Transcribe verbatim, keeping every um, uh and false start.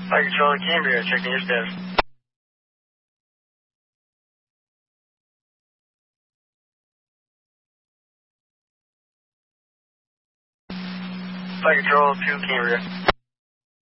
Flight Control to Cambria, checking your status. Flight Control to Cambria.